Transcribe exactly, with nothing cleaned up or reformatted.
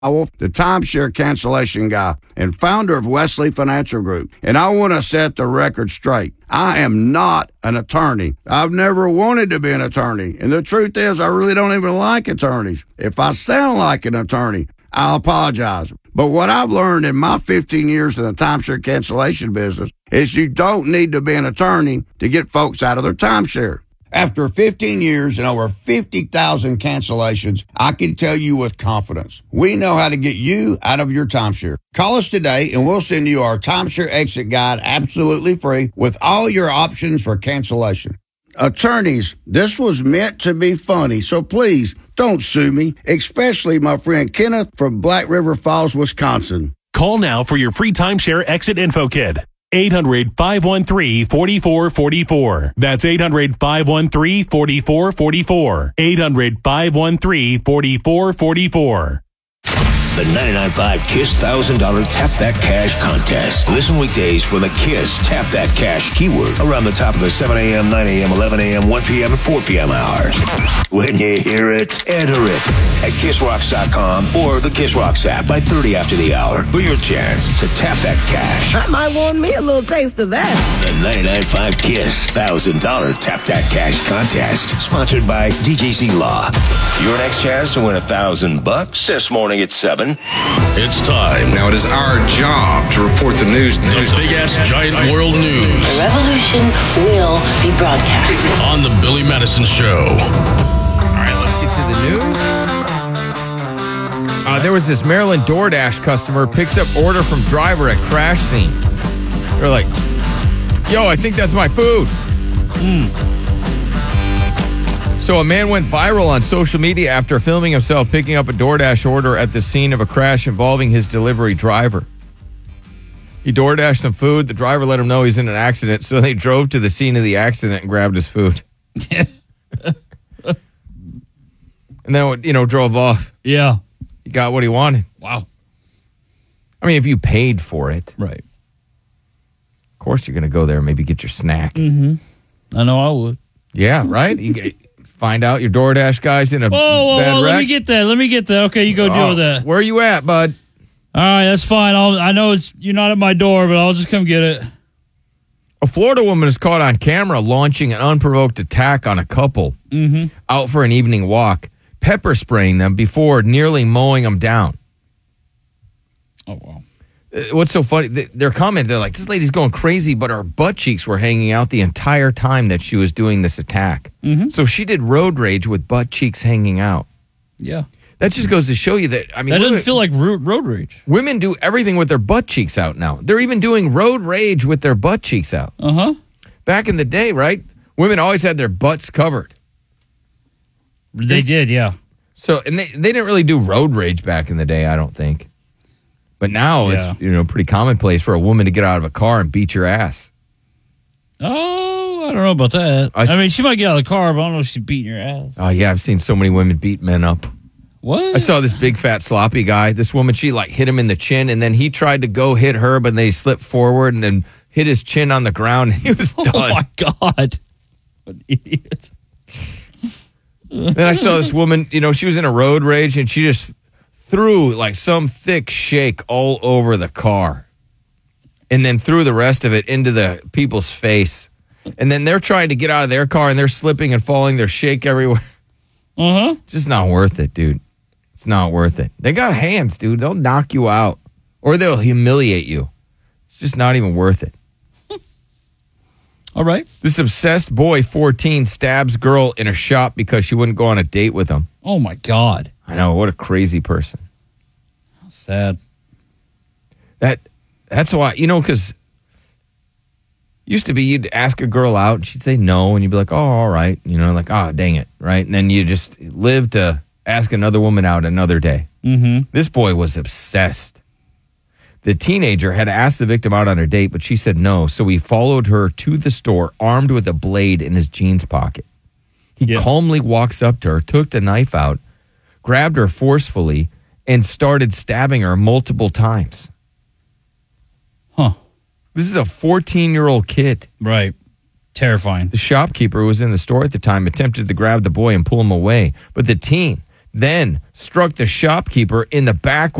the timeshare cancellation guy and founder of Wesley Financial Group. And I want to set the record straight. I am not an attorney. I've never wanted to be an attorney. And the truth is, I really don't even like attorneys. If I sound like an attorney, I'll apologize. But what I've learned in my fifteen years in the timeshare cancellation business is you don't need to be an attorney to get folks out of their timeshare. After fifteen years and over fifty thousand cancellations, I can tell you with confidence, we know how to get you out of your timeshare. Call us today and we'll send you our timeshare exit guide absolutely free with all your options for cancellation. Attorneys, this was meant to be funny, so please don't sue me, especially my friend Kenneth from Black River Falls, Wisconsin. Call now for your free timeshare exit info kit. eight hundred, five one three, four four four four. That's eight hundred, five one three, four four four four. eight hundred, five one three, four four four four. The ninety-nine point five KISS one thousand dollars Tap That Cash contest. Listen weekdays for the KISS Tap That Cash keyword around the top of the seven a.m., nine a.m., eleven a.m., one p.m., and four p.m. hours. When you hear it, enter it at kiss rocks dot com or the Kiss Rocks app by thirty after the hour for your chance to tap that cash. I might want me a little taste of that. The ninety-nine point five KISS one thousand dollars Tap That Cash contest, sponsored by D J Z Law. Your next chance to win a thousand bucks this morning at seven. It's time. Now it is our job to report the news. The big-ass giant world news. The revolution will be broadcast. On the Billy Madison Show. All right, let's get to the news. Uh, there was this Maryland DoorDash customer picks up order from driver at crash scene. They're like, yo, I think that's my food. Mm. So a man went viral on social media after filming himself picking up a DoorDash order at the scene of a crash involving his delivery driver. He DoorDashed some food. The driver let him know he's in an accident, so they drove to the scene of the accident and grabbed his food. And then, you know, drove off. Yeah. He got what he wanted. Wow. I mean, if you paid for it. Right. Of course you're going to go there and maybe get your snack. Mm-hmm. I know I would. Yeah, right? You get, find out your DoorDash guy's in a whoa, whoa, bad whoa, wreck. let me get that. Let me get that. Okay, you go deal oh, with that. Where are you at, bud? All right, that's fine. I'll, I know it's you're not at my door, but I'll just come get it. A Florida woman is caught on camera launching an unprovoked attack on a couple mm-hmm. out for an evening walk, pepper spraying them before nearly mowing them down. Oh, wow. What's so funny, their comment, they're like, this lady's going crazy, but her butt cheeks were hanging out the entire time that she was doing this attack. Mm-hmm. So she did road rage with butt cheeks hanging out. Yeah. That just goes to show you that, I mean... That doesn't women, feel like road rage. Women do everything with their butt cheeks out now. They're even doing road rage with their butt cheeks out. Uh-huh. Back in the day, right? Women always had their butts covered. They did, yeah. So, and they, they didn't really do road rage back in the day, I don't think. But now Yeah. it's, you know, pretty commonplace for a woman to get out of a car and beat your ass. Oh, I don't know about that. I I, s- mean, she might get out of the car, but I don't know if she's beating your ass. Oh, yeah, I've seen so many women beat men up. What? I saw this big, fat, sloppy guy. This woman, she, like, hit him in the chin, and then he tried to go hit her, but then he slipped forward and then hit his chin on the ground, and he was done. Oh, my God. What an idiot. Then I saw this woman, you know, she was in a road rage, and she just threw, like, some thick shake all over the car. And then threw the rest of it into the people's face. And then they're trying to get out of their car, and they're slipping and falling. There's shake everywhere. Uh-huh. Just not worth it, dude. It's not worth it. They got hands, dude. They'll knock you out. Or they'll humiliate you. It's just not even worth it. All right. This obsessed boy, fourteen, stabs girl in a shop because she wouldn't go on a date with him. Oh, my God. I know. What a crazy person. Sad. That That's why, you know, because used to be you'd ask a girl out and she'd say no, and you'd be like, oh, all right. You know, like, oh, dang it, right? And then you just live to ask another woman out another day. Mm-hmm. This boy was obsessed. The teenager had asked the victim out on her date, but she said no, so he followed her to the store armed with a blade in his jeans pocket. He Yeah. calmly walks up to her, took the knife out, grabbed her forcefully, and started stabbing her multiple times. Huh. This is a fourteen-year-old kid. Right. Terrifying. The shopkeeper who was in the store at the time attempted to grab the boy and pull him away, but the teen then struck the shopkeeper in the back